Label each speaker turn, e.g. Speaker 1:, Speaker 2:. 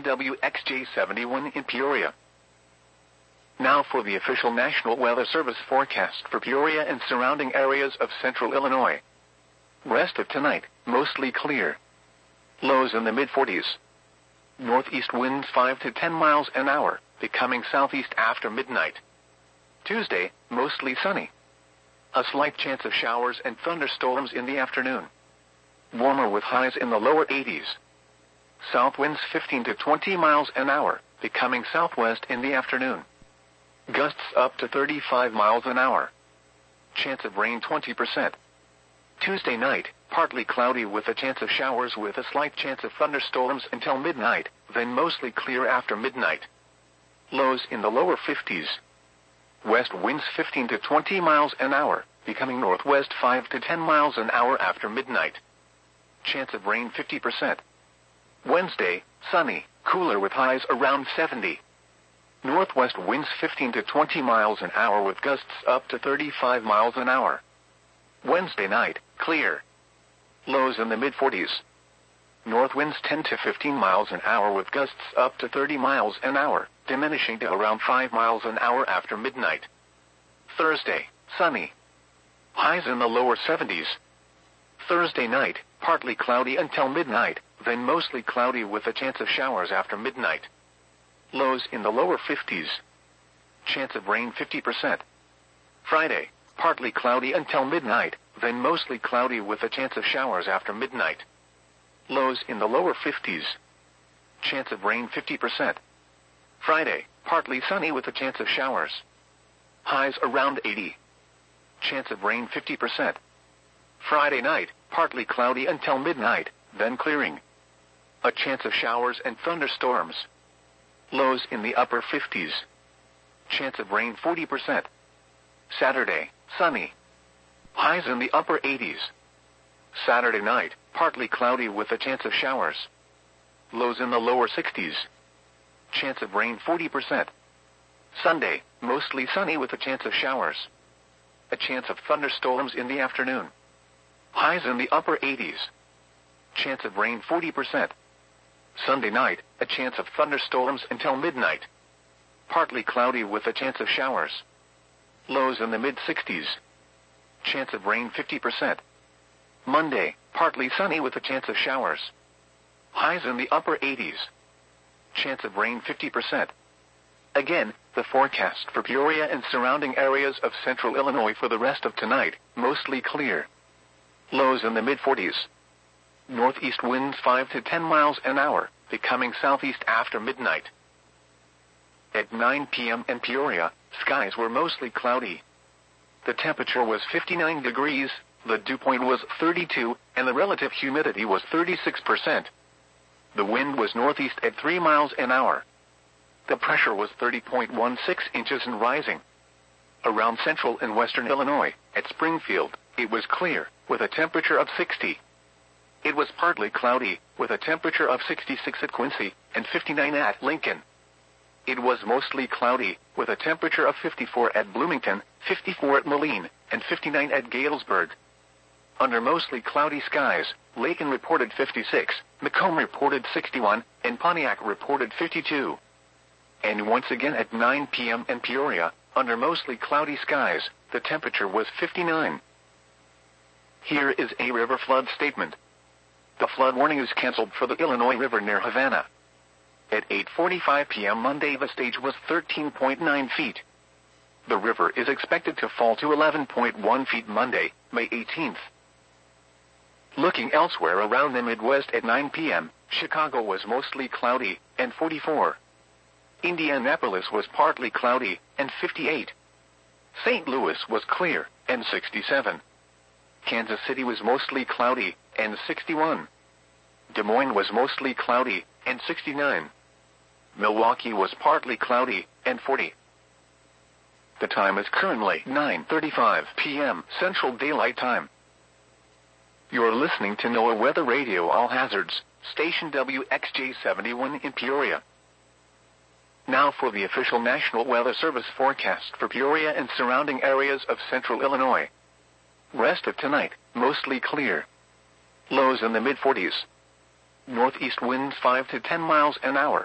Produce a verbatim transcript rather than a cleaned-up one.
Speaker 1: station W X J seventy-one in Peoria. Now for the official National Weather Service forecast for Peoria and surrounding areas of central Illinois. Rest of tonight, mostly clear. Lows in the mid forties. Northeast winds five to ten miles an hour, becoming southeast after midnight. Tuesday, mostly sunny. A slight chance of showers and thunderstorms in the afternoon. Warmer with highs in the lower eighties. South winds fifteen to twenty miles an hour, becoming southwest in the afternoon. Gusts up to thirty-five miles an hour. Chance of rain twenty percent. Tuesday night, partly cloudy with a chance of showers with a slight chance of thunderstorms until midnight, then mostly clear after midnight. Lows in the lower fifties. West winds fifteen to twenty miles an hour, becoming northwest five to ten miles an hour after midnight. Chance of rain fifty percent. Wednesday, sunny, cooler with highs around seventy. Northwest winds fifteen to twenty miles an hour with gusts up to thirty-five miles an hour. Wednesday night, clear. Lows in the mid forties. North winds ten to fifteen miles an hour with gusts up to thirty miles an hour, diminishing to around five miles an hour after midnight. Thursday, sunny. Highs in the lower seventies. Thursday night, partly cloudy until midnight, then mostly cloudy with a chance of showers after midnight. Lows in the lower fifties. Chance of rain fifty percent. Friday, partly cloudy until midnight, then mostly cloudy with a chance of showers after midnight. Lows in the lower fifties. Chance of rain fifty percent. Friday, partly sunny with a chance of showers. Highs around eighty. Chance of rain fifty percent. Friday night, partly cloudy until midnight, then clearing. A chance of showers and thunderstorms. Lows in the upper fifties. Chance of rain forty percent. Saturday, sunny. Highs in the upper eighties. Saturday night, partly cloudy with a chance of showers. Lows in the lower sixties. Chance of rain forty percent. Sunday, mostly sunny with a chance of showers. A chance of thunderstorms in the afternoon. Highs in the upper eighties. Chance of rain forty percent. Sunday night, a chance of thunderstorms until midnight. Partly cloudy with a chance of showers. Lows in the mid sixties. Chance of rain fifty percent. Monday, partly sunny with a chance of showers. Highs in the upper eighties. Chance of rain fifty percent. Again, the forecast for Peoria and surrounding areas of central Illinois for the rest of tonight, mostly clear. Lows in the mid forties. Northeast winds five to ten miles an hour, becoming southeast after midnight. At nine p.m. in Peoria, skies were mostly cloudy. The temperature was fifty-nine degrees, the dew point was thirty-two, and the relative humidity was thirty-six percent. The wind was northeast at three miles an hour. The pressure was thirty point one six inches and rising. Around central and western Illinois, at Springfield, it was clear, with a temperature of sixty. It was partly cloudy, with a temperature of sixty-six at Quincy, and fifty-nine at Lincoln. It was mostly cloudy, with a temperature of fifty-four at Bloomington, fifty-four at Moline, and fifty-nine at Galesburg. Under mostly cloudy skies, Lincoln reported fifty-six, Macomb reported sixty-one, and Pontiac reported fifty-two. And once again at nine p.m. in Peoria, under mostly cloudy skies, the temperature was fifty-nine. Here is a river flood statement. The flood warning is canceled for the Illinois River near Havana. At eight forty-five p.m. Monday, the stage was thirteen point nine feet. The river is expected to fall to eleven point one feet Monday, May eighteenth. Looking elsewhere around the Midwest at nine p.m., Chicago was mostly cloudy, and forty-four. Indianapolis was partly cloudy, and fifty-eight. Saint Louis was clear, and sixty-seven. Kansas City was mostly cloudy, and sixty-one. Des Moines was mostly cloudy, and sixty-nine. Milwaukee was partly cloudy, and forty. The time is currently nine thirty-five p.m. Central Daylight Time. You're listening to NOAA Weather Radio All Hazards, station W X J seventy-one in Peoria. Now for the official National Weather Service forecast for Peoria and surrounding areas of central Illinois. Rest of tonight, mostly clear. Lows in the mid forties. Northeast winds five to ten miles an hour,